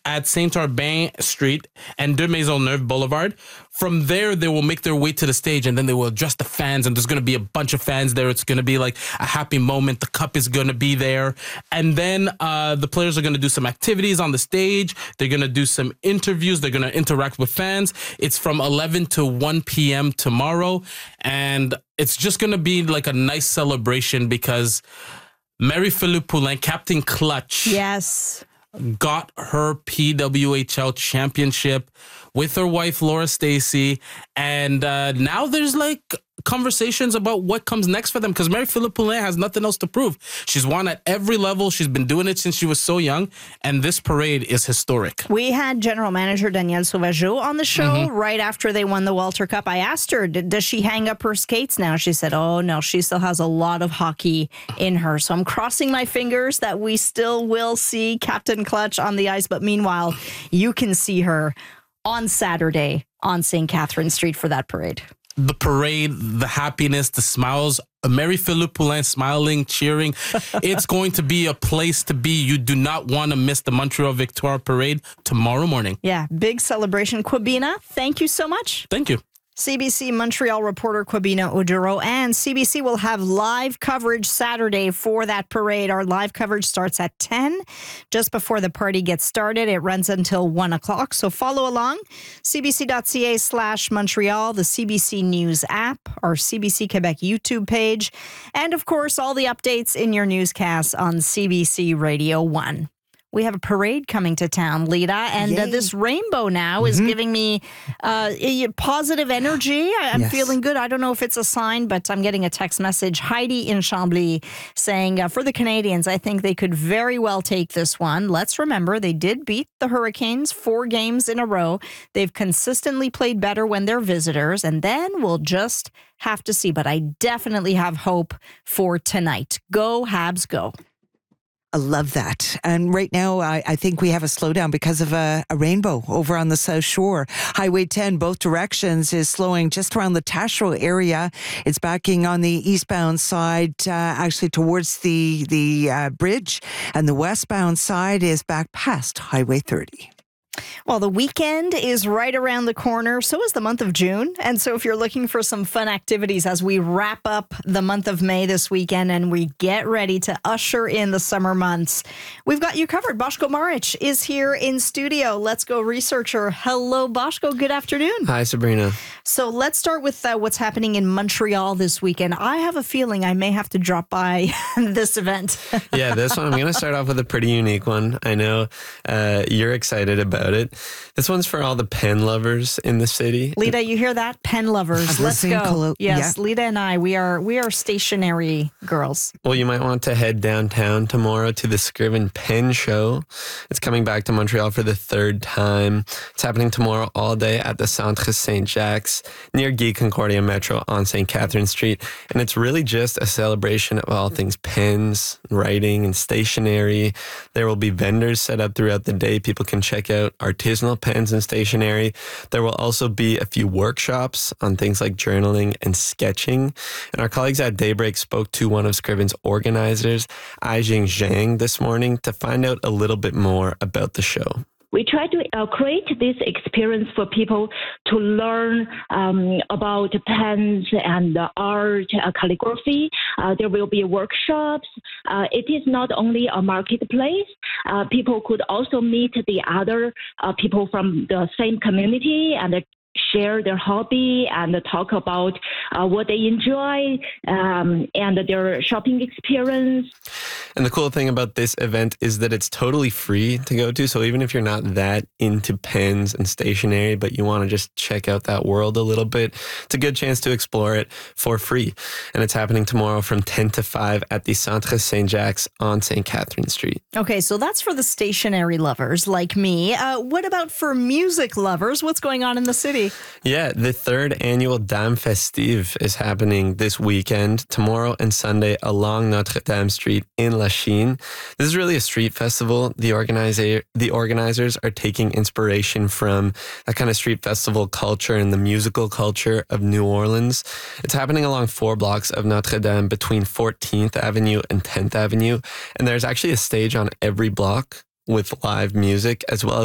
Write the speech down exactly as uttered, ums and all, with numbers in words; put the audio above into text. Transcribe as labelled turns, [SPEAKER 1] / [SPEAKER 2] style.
[SPEAKER 1] at Saint-Urbain Street and De Maisonneuve Boulevard. From there, they will make their way to the stage, and then they will address the fans, and there's going to be a bunch of fans there. It's going to be like a happy moment. The cup is going to be there. And then uh, the players are going to do some activities on the stage. They're going to do some interviews. They're going to interact with fans. It's from eleven to one p.m. tomorrow, and it's just going to be like a nice celebration because Marie-Philippe Poulin, Captain Clutch,
[SPEAKER 2] yes,
[SPEAKER 1] got her P W H L championship with her wife, Laura Stacey. And uh, now there's like conversations about what comes next for them because Marie-Philippe Poulin has nothing else to prove. She's won at every level. She's been doing it since she was so young. And this parade is historic.
[SPEAKER 2] We had general manager Danielle Sauvageau on the show mm-hmm. right after they won the Walter Cup. I asked her, does she hang up her skates now? She said, oh, no, she still has a lot of hockey in her. So I'm crossing my fingers that we still will see Captain Clutch on the ice. But meanwhile, you can see her on Saturday on Saint Catherine Street for that parade.
[SPEAKER 1] The parade, the happiness, the smiles, Marie-Philippe Poulin smiling, cheering. It's going to be a place to be. You do not want to miss the Montreal Victoire Parade tomorrow morning.
[SPEAKER 2] Yeah, big celebration. Kwabena, thank you so much.
[SPEAKER 1] Thank you.
[SPEAKER 2] C B C Montreal reporter Kwabena Oduro, and C B C will have live coverage Saturday for that parade. Our live coverage starts at ten, just before the party gets started. It runs until one o'clock, so follow along. cbc.ca slash Montreal, the C B C News app, our C B C Quebec YouTube page, and of course, all the updates in your newscasts on C B C Radio one. We have a parade coming to town, Lita, and uh, this rainbow now mm-hmm. is giving me uh, positive energy. I'm yes. feeling good. I don't know if it's a sign, but I'm getting a text message. Heidi in Chambly saying, uh, for the Canadians, I think they could very well take this one. Let's remember, they did beat the Hurricanes four games in a row. They've consistently played better when they're visitors, and then we'll just have to see. But I definitely have hope for tonight. Go, Habs, go.
[SPEAKER 3] I love that. And right now, I, I think we have a slowdown because of a, a rainbow over on the South Shore. Highway ten, both directions, is slowing just around the Taschereau area. It's backing on the eastbound side, uh, actually towards the, the uh, bridge. And the westbound side is back past Highway thirty.
[SPEAKER 2] Well, the weekend is right around the corner. So is the month of June. And so if you're looking for some fun activities as we wrap up the month of May this weekend and we get ready to usher in the summer months, we've got you covered. Boško Maric is here in studio. Let's Go researcher. Hello, Boško. Good afternoon.
[SPEAKER 4] Hi, Sabrina.
[SPEAKER 2] So let's start with uh, what's happening in Montreal this weekend. I have a feeling I may have to drop by this event.
[SPEAKER 4] Yeah, this one, I'm going to start off with a pretty unique one. I know uh, you're excited about it. This one's for all the pen lovers in the city.
[SPEAKER 2] Lita, you hear that? Pen lovers. Let's go. Colo- yes, yeah. Lita and I, we are we are stationary girls.
[SPEAKER 4] Well, you might want to head downtown tomorrow to the Scriven Pen Show. It's coming back to Montreal for the third time. It's happening tomorrow all day at the Centre Saint-Jacques near Guy Concordia Metro on Saint Catherine Street. And it's really just a celebration of all things pens, writing, and stationery. There will be vendors set up throughout the day. People can check out artisanal pens and stationery. There will also be a few workshops on things like journaling and sketching. And our colleagues at Daybreak spoke to one of Scriven's organizers, Aijing Zhang, this morning to find out a little bit more about the show.
[SPEAKER 5] We try to uh, create this experience for people to learn um, about pens and uh, art, uh, calligraphy. Uh, there will be workshops. Uh, it is not only a marketplace. Uh, people could also meet the other uh, people from the same community and uh, share their hobby and talk about uh, what they enjoy um, and their shopping experience.
[SPEAKER 4] And the cool thing about this event is that it's totally free to go to. So even if you're not that into pens and stationery, but you want to just check out that world a little bit, it's a good chance to explore it for free. And it's happening tomorrow from ten to five at the Centre Saint-Jacques on Saint Catherine Street.
[SPEAKER 2] Okay, so that's for the stationery lovers like me. Uh, what about for music lovers? What's going on in the city?
[SPEAKER 4] Yeah, the third annual Dame Festive is happening this weekend, tomorrow and Sunday, along Notre Dame Street in Lachine. This is really a street festival. The organizer, the organizers are taking inspiration from that kind of street festival culture and the musical culture of New Orleans. It's happening along four blocks of Notre Dame between fourteenth Avenue and tenth Avenue. And there's actually a stage on every block with live music, as well as